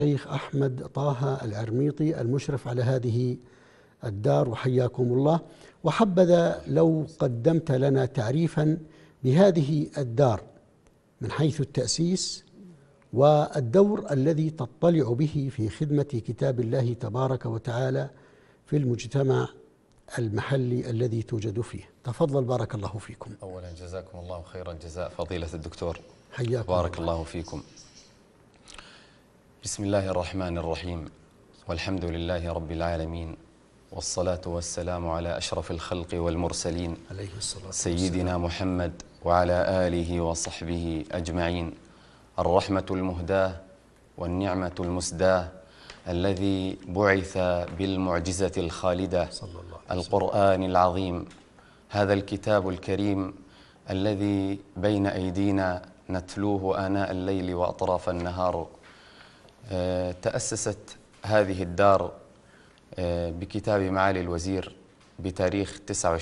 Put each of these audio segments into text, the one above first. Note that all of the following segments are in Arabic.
الشيخ أحمد طه العرميطي المشرف على هذه الدار، وحياكم الله. وحبذا لو قدمت لنا تعريفا بهذه الدار من حيث التأسيس والدور الذي تطلع به في خدمة كتاب الله تبارك وتعالى في المجتمع المحلي الذي توجد فيه. تفضل، بارك الله فيكم. أولا جزاكم الله خير الجزاء فضيلة الدكتور، حياكم بارك الله فيكم. بسم الله الرحمن الرحيم، والحمد لله رب العالمين، والصلاة والسلام على أشرف الخلق والمرسلين عليه الصلاة سيدنا محمد وعلى آله وصحبه أجمعين. الرحمة المهداة والنعمة المسداة الذي بعث بالمعجزة الخالدة القرآن العظيم، هذا الكتاب الكريم الذي بين أيدينا نتلوه آناء الليل وأطراف النهار. تأسست هذه الدار بكتاب معالي الوزير بتاريخ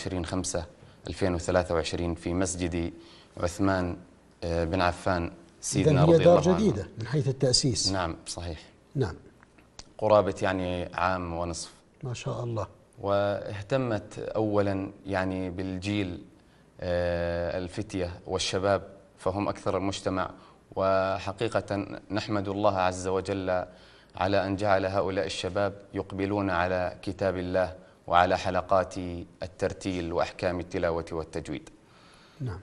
29/5/2023 في مسجد عثمان بن عفان سيدنا رضي الله عنه. هي دار جديدة من حيث التأسيس. نعم صحيح. نعم، قرابة عام ونصف. ما شاء الله. واهتمت أولا بالجيل الفتية والشباب، فهم أكثر المجتمع، وحقيقة نحمد الله عز وجل على أن جعل هؤلاء الشباب يقبلون على كتاب الله وعلى حلقات الترتيل وأحكام التلاوة والتجويد. نعم.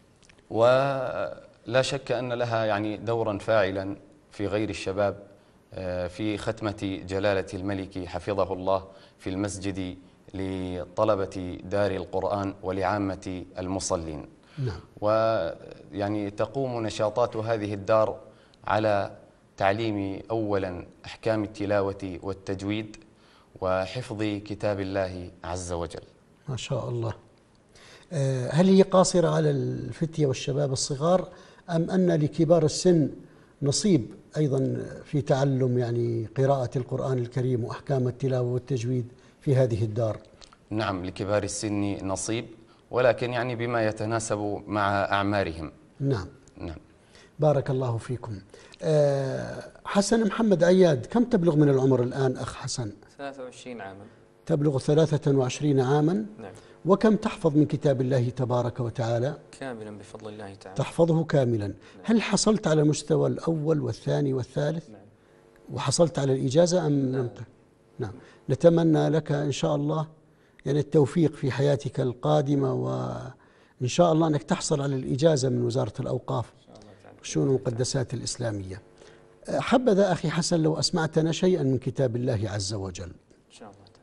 ولا شك أن لها دورا فاعلا في غير الشباب في ختمة جلالة الملك حفظه الله في المسجد لطلبة دار القرآن ولعامة المصلين. نعم. تقوم نشاطات هذه الدار على تعليم أولا أحكام التلاوة والتجويد وحفظ كتاب الله عز وجل. ما شاء الله. هل هي قاصرة على الفتية والشباب الصغار، أم أن لكبار السن نصيب أيضا في تعلم قراءة القرآن الكريم وأحكام التلاوة والتجويد في هذه الدار؟ نعم، لكبار السن نصيب، ولكن بما يتناسب مع أعمارهم. نعم. نعم. بارك الله فيكم. حسن محمد عياد، كم تبلغ من العمر الآن أخ حسن؟ 23 عاما. تبلغ 23 عاما. نعم. وكم تحفظ من كتاب الله تبارك وتعالى؟ كاملا بفضل الله تعالى. تحفظه كاملا. نعم. هل حصلت على المستوى الأول والثاني والثالث؟ نعم. وحصلت على الإجازة أم لم؟ نعم. نتمنى لك إن شاء الله التوفيق في حياتك القادمة، وإن شاء الله أنك تحصل على الإجازة من وزارة الأوقاف وشؤون المقدسات الإسلامية. حبذا أخي حسن لو أسمعتنا شيئا من كتاب الله عز وجل. إن شاء الله